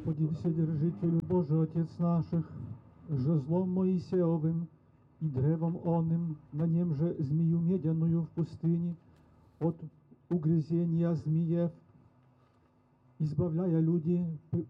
Господи, Вседержителю Божий, Отец наших, жезлом Моисеевым и древом оным, на нем же змею медяную в пустыне, от угрызения змеев, избавляя люди,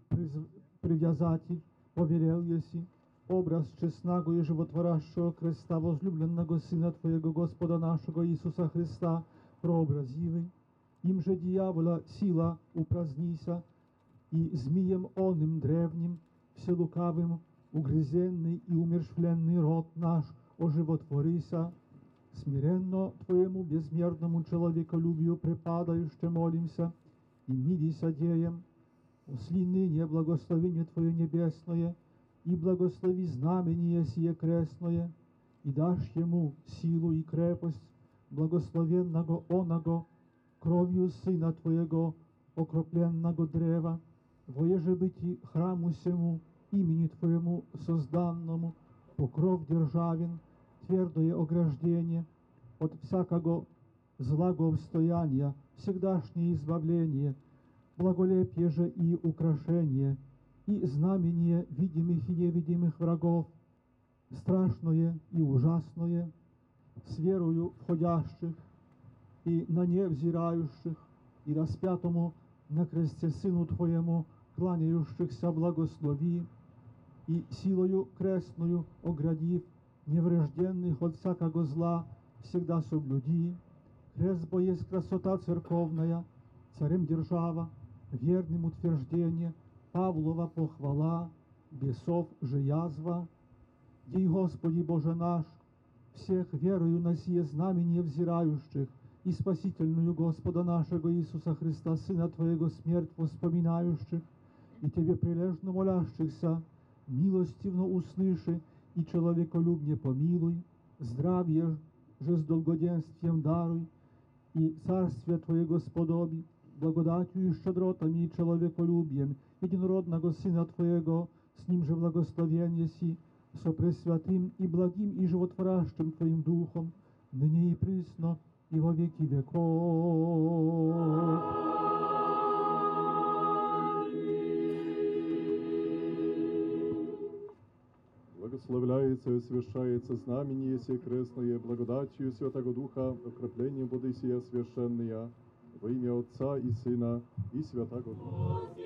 привязатель, поверял еси, образ честного и животворящего креста возлюбленного Сына Твоего Господа нашего Иисуса Христа, прообразивый, им же дьявола сила упразднися, и змеем оным древним, вселукавым, угрызенный и умерщвленный род наш оживотворися, смиренно Твоему безмерному человеколюбию препадающе молимся, и милися деем, осли ныне благословение Твое небесное, и благослови знамение сие крестное, и дашь ему силу и крепость благословенного оного, кровью Сына Твоего, окропленного древа, воеже быти храму сему, имени Твоему созданному, покров державен, твердое ограждение, от всякого злаговстояния, всегдашнее избавление, благолепие же и украшение, и знамение видимых и невидимых врагов, страшное и ужасное, с верою входящих и на невзирающих, и распятому на кресте Сыну Твоему кланяющихся благослови, и силою крестную оградив неврежденных от всякого зла всегда соблюди. Крест бо есть красота церковная, царем держава, верным утверждение, Павлова похвала, бесов же язва. Дей, Господи Боже наш, всех верою на сие знамение взирающих, и спасительную Господа нашего Иисуса Христа, Сына Твоего, смерть воспоминающих, и Тебе прилежно молящихся, милостивно услыши и человеколюбне помилуй, здравие же с долгоденствием даруй, и царствие Твоего сподоби, благодатью и щедротами и человеколюбием единородного Сына Твоего, с Ним же благословение си, со пресвятым и благим и животворящим Твоим Духом, ныне и присно, и во веки веков. Благословляется и освящается знамение сие крестное, благодатью Святого Духа, окроплением воды сия священная, во имя Отца и Сына и Святого Духа.